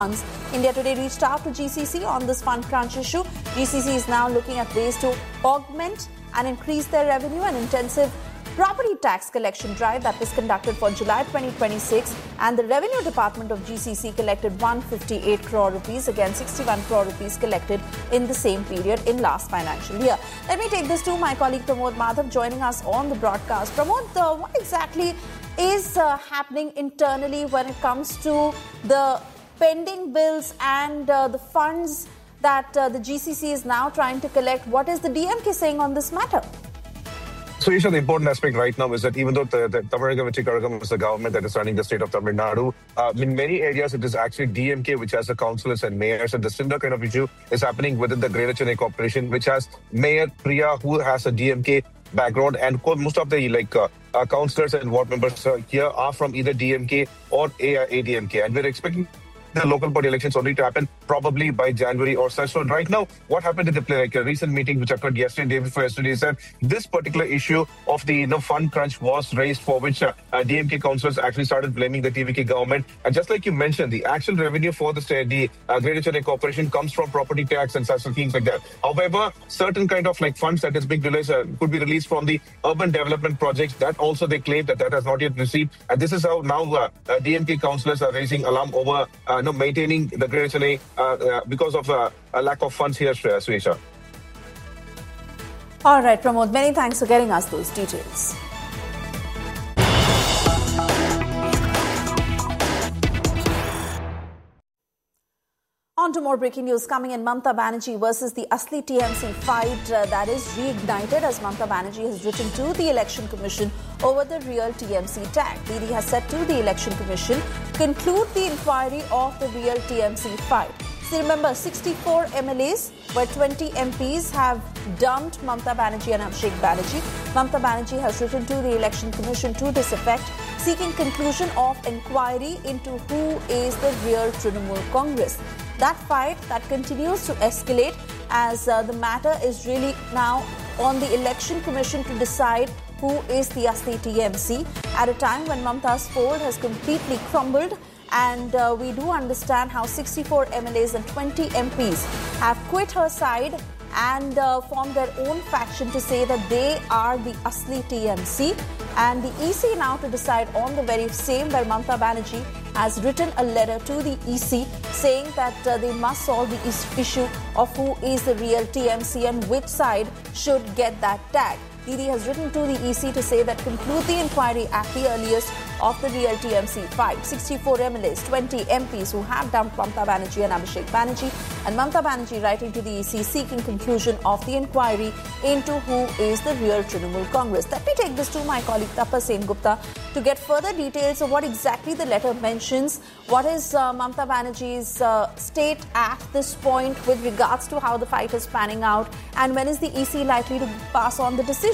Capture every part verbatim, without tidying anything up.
India Today reached out to G C C on this fund crunch issue. G C C is now looking at ways to augment and increase their revenue. An intensive property tax collection drive that was conducted for July twenty twenty-six, and the Revenue Department of G C C collected one hundred fifty-eight crore rupees against sixty-one crore rupees collected in the same period in last financial year. Let me take this to my colleague Pramod Madhav joining us on the broadcast. Pramod, uh, what exactly is uh, happening internally when it comes to the pending bills and uh, the funds that uh, the G C C is now trying to collect? What is the D M K saying on this matter? So, Isha, the important aspect right now is that even though the, the Tamil Nadu is the government that is running the state of Tamil Nadu, uh, in many areas it is actually D M K which has the councillors and mayors, and the similar kind of issue is happening within the Greater Chennai Corporation, which has Mayor Priya, who has a D M K background, and most of the like uh, uh, councillors and ward members uh, here are from either D M K or A D M K, and we're expecting the local body elections only to happen probably by January or such. So right now, what happened in the like a recent meeting which occurred yesterday, day before yesterday, is that this particular issue of the you know fund crunch was raised, for which uh, uh, D M K councillors actually started blaming the T V K government. And just like you mentioned, the actual revenue for the state, the uh, Greater Chennai Corporation, comes from property tax and such things like that. However, certain kind of like funds that is being released uh, could be released from the urban development projects. That also they claim that that has not yet received. And this is how now uh, uh, D M K councillors are raising alarm over uh, no, maintaining the Greater Chennai uh, uh, because of uh, a lack of funds here, Suesha. All right, Pramod, many thanks for getting us those details. On to more breaking news coming in. Mamata Banerjee versus the Asli T M C fight uh, that is reignited as Mamata Banerjee has written to the Election Commission over the real T M C tag. D D has said to the Election Commission, conclude the inquiry of the real T M C fight. So remember, sixty-four M L As where twenty M Ps have dumped Mamata Banerjee and Abhishek Banerjee. Mamata Banerjee has written to the Election Commission to this effect, seeking conclusion of inquiry into who is the real Trinamool Congress. That fight that continues to escalate as uh, the matter is really now on the Election Commission to decide who is the Asli T M C at a time when Mamata's fold has completely crumbled. And uh, we do understand how sixty-four M L As and twenty M Ps have quit her side and uh, formed their own faction to say that they are the Asli T M C. And the E C now to decide on the very same, where Mamata Banerjee has written a letter to the E C saying that uh, they must solve the is- issue of who is the real T M C and which side should get that tag. D D has written to the E C to say that conclude the inquiry at the earliest of the real T M C fight. sixty-four M L As, twenty M Ps who have dumped Mamata Banerjee and Abhishek Banerjee, and Mamata Banerjee writing to the E C seeking conclusion of the inquiry into who is the real Trinamool Congress. Let me take this to my colleague Tapar Sen Gupta to get further details of what exactly the letter mentions. What is uh, Mamata Banerjee's uh, state at this point with regards to how the fight is panning out, and when is the E C likely to pass on the decision?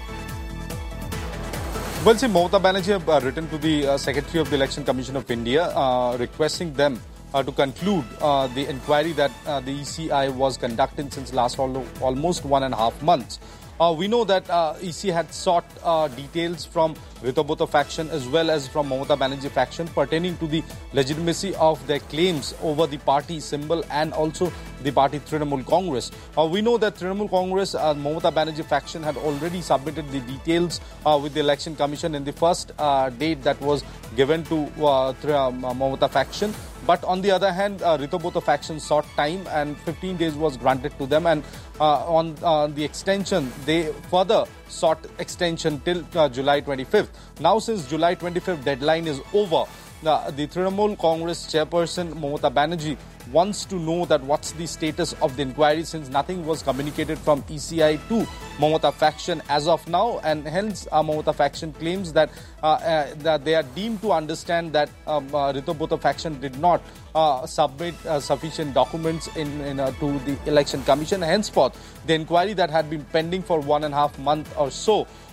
Well, see, Mamata Banerjee have uh, written to the uh, Secretary of the Election Commission of India uh, requesting them uh, to conclude uh, the inquiry that uh, the E C I was conducting since last al- almost one and a half months. Uh, we know that uh, E C had sought uh, details from Ritobhota faction as well as from Mamata Banerjee faction pertaining to the legitimacy of their claims over the party symbol and also the party Trinamool Congress. Uh, we know that Trinamool Congress, uh, Mamata Banerjee faction had already submitted the details uh, with the Election Commission in the first uh, date that was given to uh, Mamata faction. But on the other hand, uh, Ritobhota faction sought time and fifteen days was granted to them, and uh, on uh, the extension, they further sought extension till uh, July twenty-fifth. Now, since July twenty-fifth deadline is over, uh, the Trinamool Congress chairperson Mamata Banerjee wants to know that what's the status of the inquiry, since nothing was communicated from E C I to Mamata faction as of now, and hence uh, Mamata faction claims that uh, uh, that they are deemed to understand that um, uh, Ritobhota faction did not uh, submit uh, sufficient documents in, in uh, to the Election Commission. Henceforth, the inquiry that had been pending for one and a half month or so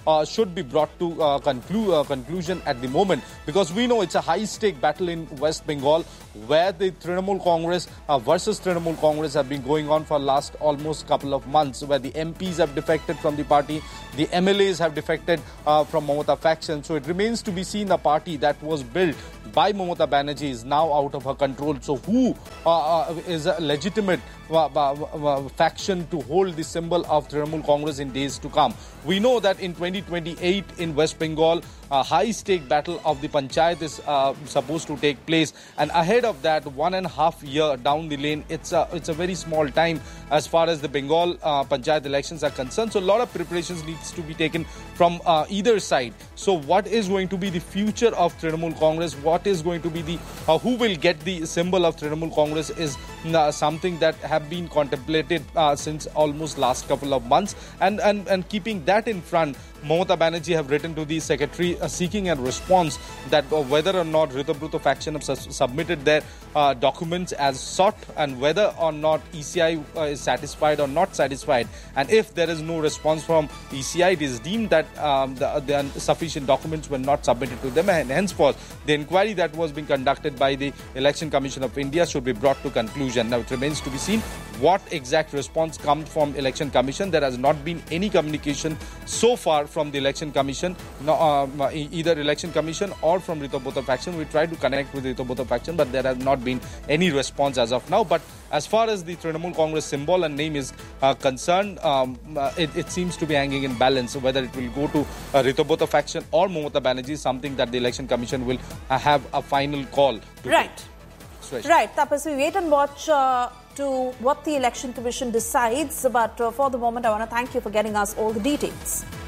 uh, should be brought to uh, conclu- uh, conclusion at the moment, because we know it's a high-stake battle in West Bengal, where the Trinamool Congress uh, versus Trinamool Congress have been going on for last almost couple of months, where the M Ps have defected from the party, the M L As have defected uh, from Mamata faction. So it remains to be seen, a party that was built by Mamata Banerjee is now out of her control. So who uh, uh, is a legitimate uh, uh, faction to hold the symbol of Trinamool Congress in days to come? We know that in twenty twenty-eight in West Bengal, a high-stake battle of the Panchayat is uh, supposed to take place, and ahead of that, one and a half year down the lane, it's a it's a very small time as far as the Bengal uh, Panchayat elections are concerned. So a lot of preparations needs to be taken from uh, either side. So what is going to be the future of Trinamool Congress? What is going to be the uh, who will get the symbol of Trinamool Congress is uh, something that have been contemplated uh, since almost last couple of months, and and and keeping that in front, Mamata Banerjee have written to the secretary uh, seeking a response that uh, whether or not Ritobruto faction have su- submitted their uh, documents as sought, and whether or not E C I uh, is satisfied or not satisfied. And if there is no response from E C I, it is deemed that um, the, the sufficient documents were not submitted to them, and henceforth the inquiry that was being conducted by the Election Commission of India should be brought to conclusion. Now it remains to be seen what exact response comes from Election Commission. There has not been any communication so far from the Election Commission, no, uh, either Election Commission or from Ritobruto faction. We tried to connect with Ritobruto faction, but there has not been any response as of now. But as far as the Trinamool Congress symbol and name is uh, concerned, um, uh, it, it seems to be hanging in balance. So whether it will go to uh, Ritobruto faction or Mamata Banerjee is something that the Election Commission will uh, have a final call to Right. Take. Right. Tapas, we wait and watch uh, to what the Election Commission decides. But uh, for the moment, I want to thank you for getting us all the details.